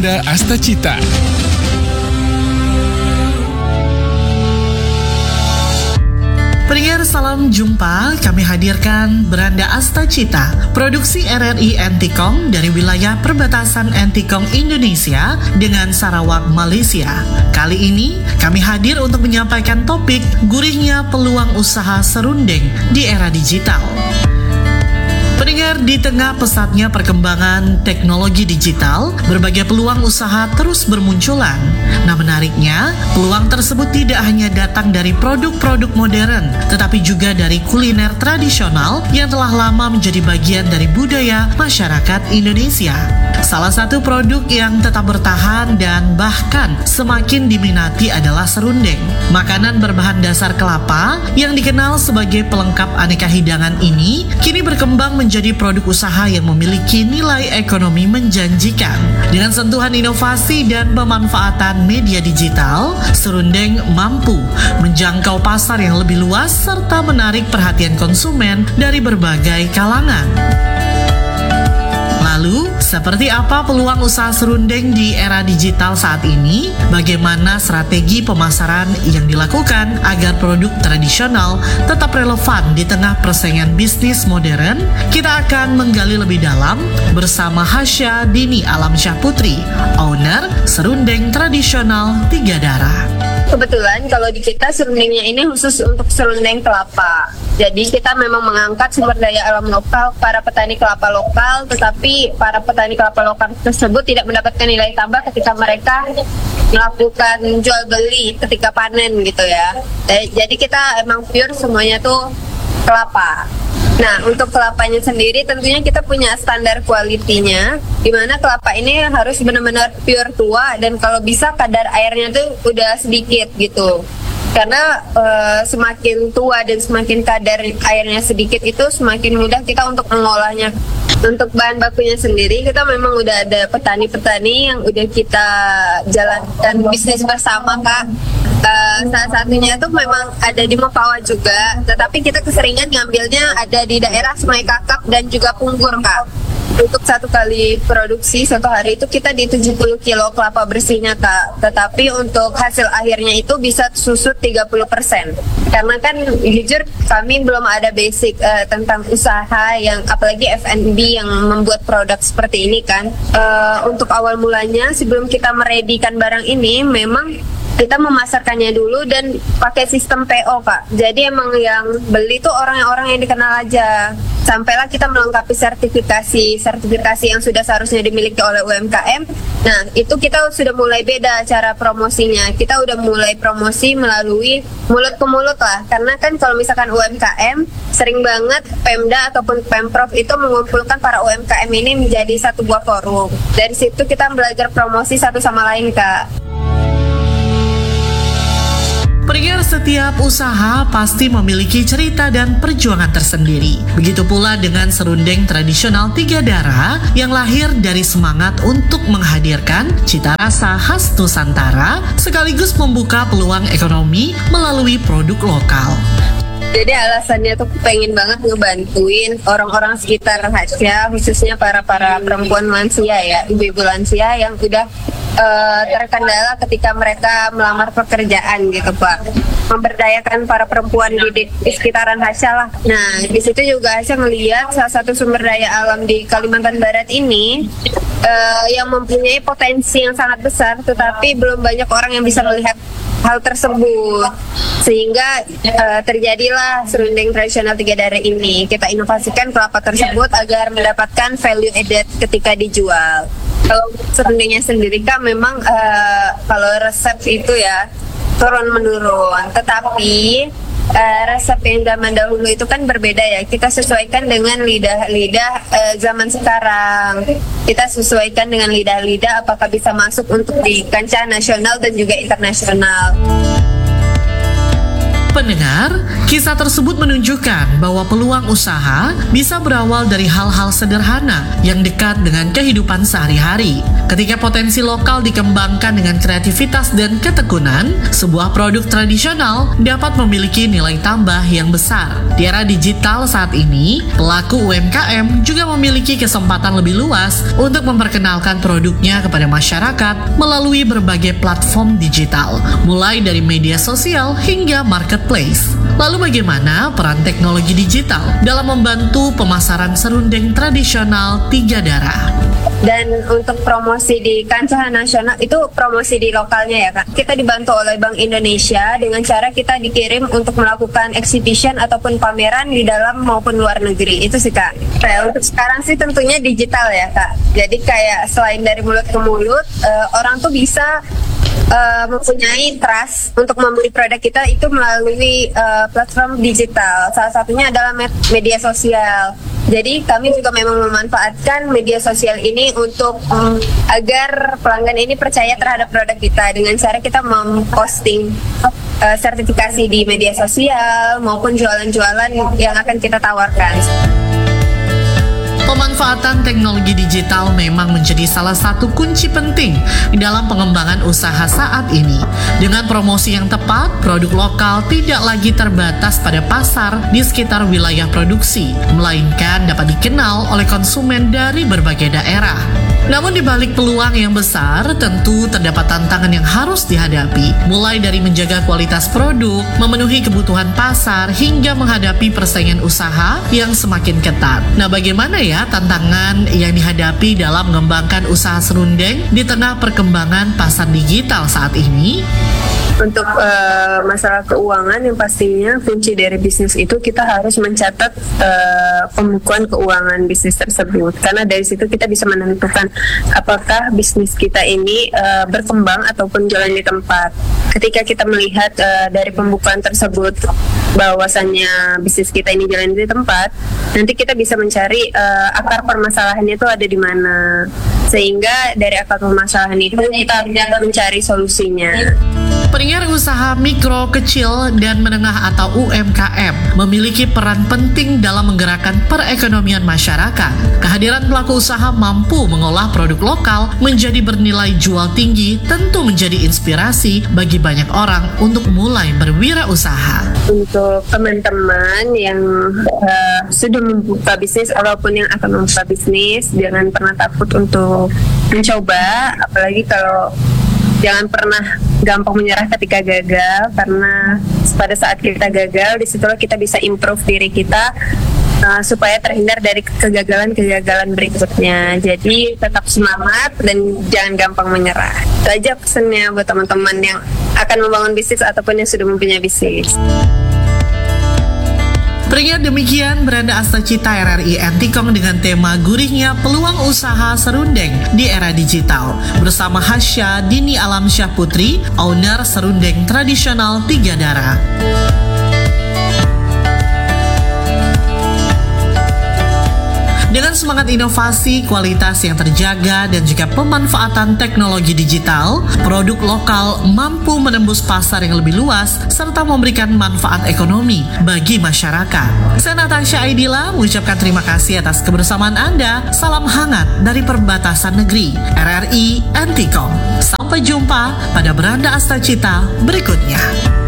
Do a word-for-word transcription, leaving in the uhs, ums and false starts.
Beranda Astacita. Pendengar, salam jumpa. Kami hadirkan Beranda Astacita, produksi R R I Entikong dari wilayah perbatasan Entikong Indonesia dengan Sarawak, Malaysia. Kali ini kami hadir untuk menyampaikan topik gurihnya peluang usaha serundeng di era digital. Pendengar, di tengah pesatnya perkembangan teknologi digital, berbagai peluang usaha terus bermunculan. Nah, menariknya, peluang tersebut tidak hanya datang dari produk-produk modern, tetapi juga dari kuliner tradisional yang telah lama menjadi bagian dari budaya masyarakat Indonesia. Salah satu produk yang tetap bertahan dan bahkan semakin diminati adalah serundeng. Makanan berbahan dasar kelapa yang dikenal sebagai pelengkap aneka hidangan ini kini berkembang menjadi menjadi produk usaha yang memiliki nilai ekonomi menjanjikan. Dengan sentuhan inovasi dan pemanfaatan media digital, serundeng mampu menjangkau pasar yang lebih luas serta menarik perhatian konsumen dari berbagai kalangan. Lalu, seperti apa peluang usaha serundeng di era digital saat ini? Bagaimana strategi pemasaran yang dilakukan agar produk tradisional tetap relevan di tengah persaingan bisnis modern? Kita akan menggali lebih dalam bersama Hasya Dini Alamsyah Putri, owner Serundeng Tradisional Tiga Darah. Kebetulan kalau di kita serundengnya ini khusus untuk serundeng kelapa. Jadi kita memang mengangkat sumber daya alam lokal para petani kelapa lokal, tetapi para petani kelapa lokal tersebut tidak mendapatkan nilai tambah ketika mereka melakukan jual beli ketika panen gitu ya. Jadi kita emang pure semuanya tuh kelapa. Nah, untuk kelapanya sendiri tentunya kita punya standar kualitinya, di mana kelapa ini harus benar-benar pure tua dan kalau bisa kadar airnya tuh udah sedikit gitu. Karena uh, semakin tua dan semakin kadar airnya sedikit itu semakin mudah kita untuk mengolahnya. Untuk bahan bakunya sendiri kita memang udah ada petani-petani yang udah kita jalankan bisnis bersama, Kak. Uh, salah satunya itu memang ada di Mepawa juga, tetapi kita keseringan ngambilnya ada di daerah Sungai Kakap dan juga Punggur, Kak. Untuk satu kali produksi satu hari itu kita di tujuh puluh kilo kelapa bersihnya, Kak. Tetapi untuk hasil akhirnya itu bisa susut tiga puluh persen. Karena kan jujur kami belum ada basic uh, tentang usaha yang apalagi F and B yang membuat produk seperti ini kan. Uh, untuk awal mulanya sebelum kita meredikan barang ini memang kita memasarkannya dulu dan pakai sistem P O, Kak. Jadi emang yang beli tuh orang-orang yang dikenal aja. Sampailah kita melengkapi sertifikasi, sertifikasi yang sudah seharusnya dimiliki oleh U M K M. Nah, itu kita sudah mulai beda cara promosinya. Kita udah mulai promosi melalui mulut ke mulut lah. Karena kan kalau misalkan U M K M, sering banget Pemda ataupun Pemprov itu mengumpulkan para U M K M ini menjadi satu buah forum. Dari situ kita belajar promosi satu sama lain, Kak. Pendengar, setiap usaha pasti memiliki cerita dan perjuangan tersendiri. Begitu pula dengan serundeng tradisional Tiga Darah yang lahir dari semangat untuk menghadirkan cita rasa khas Nusantara sekaligus membuka peluang ekonomi melalui produk lokal. Jadi alasannya tuh pengen banget ngebantuin orang-orang sekitar Hasya, khususnya para-para perempuan lansia ya, ibu-ibu lansia yang udah uh, terkendala ketika mereka melamar pekerjaan gitu, Pak. Memberdayakan para perempuan di, di sekitaran Hasya lah. Nah, di situ juga Hasya melihat salah satu sumber daya alam di Kalimantan Barat ini uh, yang mempunyai potensi yang sangat besar, tetapi belum banyak orang yang bisa melihat hal tersebut, sehingga uh, terjadilah serundeng tradisional Tiga Darah ini. Kita inovasikan kelapa tersebut agar mendapatkan value added ketika dijual. Kalau serundengnya sendiri kan memang uh, kalau resep itu ya turun menurun, tetapi uh, resep yang zaman dahulu itu kan berbeda ya. Kita sesuaikan dengan lidah-lidah uh, zaman sekarang. Kita sesuaikan dengan lidah-lidah apakah bisa masuk untuk di kancah nasional dan juga internasional. Pendengar, kisah tersebut menunjukkan bahwa peluang usaha bisa berawal dari hal-hal sederhana yang dekat dengan kehidupan sehari-hari. Ketika potensi lokal dikembangkan dengan kreativitas dan ketekunan, sebuah produk tradisional dapat memiliki nilai tambah yang besar. Di era digital saat ini, pelaku U M K M juga memiliki kesempatan lebih luas untuk memperkenalkan produknya kepada masyarakat melalui berbagai platform digital, mulai dari media sosial hingga marketplace. Lalu bagaimana peran teknologi digital dalam membantu pemasaran serundeng tradisional Tiga Darah? Dan untuk promosi di kancah nasional itu promosi di lokalnya ya Kak. Kita dibantu oleh Bank Indonesia dengan cara kita dikirim untuk melakukan exhibition ataupun pameran di dalam maupun luar negeri. Itu sih Kak. Nah, untuk sekarang sih tentunya digital ya Kak. Jadi kayak selain dari mulut ke mulut, uh, orang tuh bisa Uh, mempunyai trust untuk membeli produk kita itu melalui uh, platform digital. Salah satunya adalah med- media sosial. Jadi kami juga memang memanfaatkan media sosial ini untuk um, agar pelanggan ini percaya terhadap produk kita dengan cara kita memposting uh, sertifikasi di media sosial maupun jualan-jualan yang akan kita tawarkan. Pemanfaatan teknologi digital memang menjadi salah satu kunci penting dalam pengembangan usaha saat ini. Dengan promosi yang tepat, produk lokal tidak lagi terbatas pada pasar di sekitar wilayah produksi, melainkan dapat dikenal oleh konsumen dari berbagai daerah. Namun di balik peluang yang besar, tentu terdapat tantangan yang harus dihadapi, mulai dari menjaga kualitas produk, memenuhi kebutuhan pasar, hingga menghadapi persaingan usaha yang semakin ketat. Nah, bagaimana ya tantangan yang dihadapi dalam mengembangkan usaha serundeng di tengah perkembangan pasar digital saat ini? Untuk uh, masalah keuangan yang pastinya kunci dari bisnis itu kita harus mencatat uh, pembukuan keuangan bisnis tersebut, karena dari situ kita bisa menentukan apakah bisnis kita ini uh, berkembang ataupun jalan di tempat. Ketika kita melihat uh, dari pembukuan tersebut bahwasannya bisnis kita ini jalan di tempat, nanti kita bisa mencari uh, akar permasalahannya itu ada di mana, sehingga dari akar permasalahan itu kita mencari solusinya. Pendengar, usaha mikro, kecil, dan menengah atau U M K M memiliki peran penting dalam menggerakkan perekonomian masyarakat. Kehadiran pelaku usaha mampu mengolah produk lokal menjadi bernilai jual tinggi tentu menjadi inspirasi bagi banyak orang untuk mulai berwirausaha. Untuk teman-teman yang uh, sudah membuka bisnis ataupun yang akan membuka bisnis, jangan pernah takut untuk mencoba, apalagi kalau jangan pernah gampang menyerah ketika gagal, karena pada saat kita gagal, disitulah kita bisa improve diri kita uh, supaya terhindar dari kegagalan-kegagalan berikutnya. Jadi tetap semangat dan jangan gampang menyerah. Itu aja pesannya buat teman-teman yang akan membangun bisnis ataupun yang sudah mempunyai bisnis. Peringat demikian beranda Astacita R R I Antikong dengan tema gurihnya peluang usaha serundeng di era digital bersama Hasya Dini Alamsyah Putri, owner serundeng tradisional Tiga Darah. Dengan semangat inovasi, kualitas yang terjaga, dan juga pemanfaatan teknologi digital, produk lokal mampu menembus pasar yang lebih luas serta memberikan manfaat ekonomi bagi masyarakat. Saya Natasha Aidila mengucapkan terima kasih atas kebersamaan Anda. Salam hangat dari perbatasan negeri. R R I Antikong. Sampai jumpa pada beranda Astacita berikutnya.